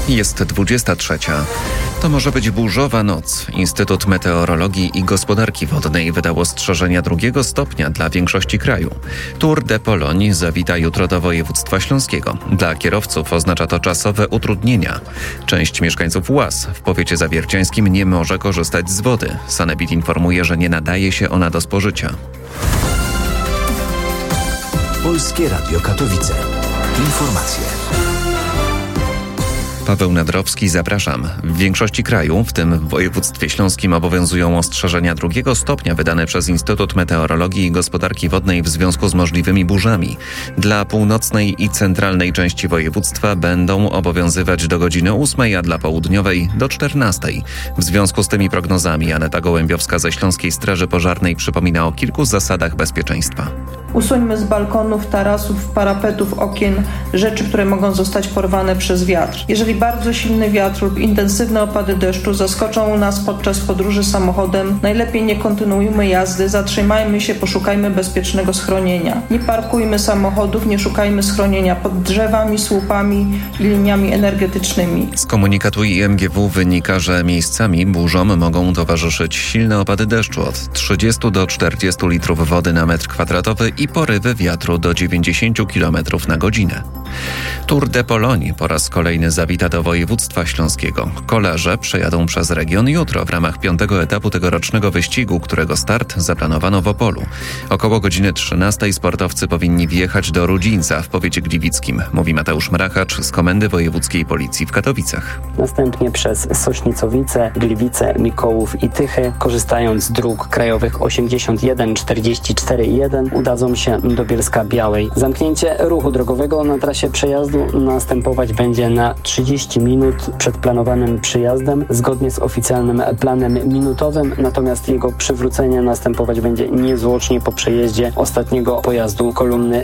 Jest 23. To może być burzowa noc. Instytut Meteorologii i Gospodarki Wodnej wydał ostrzeżenia 2 stopnia dla większości kraju. Tour de Pologne zawita jutro do województwa śląskiego. Dla kierowców oznacza to czasowe utrudnienia. Część mieszkańców Łaz w powiecie zawierciańskim nie może korzystać z wody. Sanepid informuje, że nie nadaje się ona do spożycia. Polskie Radio Katowice. Informacje. Paweł Nadrowski, zapraszam. W większości kraju, w tym w województwie śląskim, obowiązują ostrzeżenia 2 stopnia wydane przez Instytut Meteorologii i Gospodarki Wodnej w związku z możliwymi burzami. Dla północnej i centralnej części województwa będą obowiązywać do godziny 8, a dla południowej do 14. W związku z tymi prognozami Aneta Gołębiowska ze Śląskiej Straży Pożarnej przypomina o kilku zasadach bezpieczeństwa. Usuńmy z balkonów, tarasów, parapetów, okien rzeczy, które mogą zostać porwane przez wiatr. Jeżeli bardzo silny wiatr lub intensywne opady deszczu zaskoczą nas podczas podróży samochodem, najlepiej nie kontynuujmy jazdy, zatrzymajmy się, poszukajmy bezpiecznego schronienia. Nie parkujmy samochodów, nie szukajmy schronienia pod drzewami, słupami i liniami energetycznymi. Z komunikatu IMGW wynika, że miejscami burzom mogą towarzyszyć silne opady deszczu od 30 do 40 litrów wody na metr kwadratowy i porywy wiatru do 90 km na godzinę. Tour de Pologne po raz kolejny zawita do województwa śląskiego. Kolarze przejadą przez region jutro w ramach 5. etapu tegorocznego wyścigu, którego start zaplanowano w Opolu. Około godziny 13 sportowcy powinni wjechać do Rudzińca w powiecie gliwickim, mówi Mateusz Mrachacz z Komendy Wojewódzkiej Policji w Katowicach. Następnie przez Sośnicowice, Gliwice, Mikołów i Tychy, korzystając z dróg krajowych 81, 44 i 1, udadzą się do Bielska Białej. Zamknięcie ruchu drogowego na trasie przejazdu następować będzie na 30 minut przed planowanym przyjazdem, zgodnie z oficjalnym planem minutowym, natomiast jego przywrócenie następować będzie niezwłocznie po przejeździe ostatniego pojazdu kolumny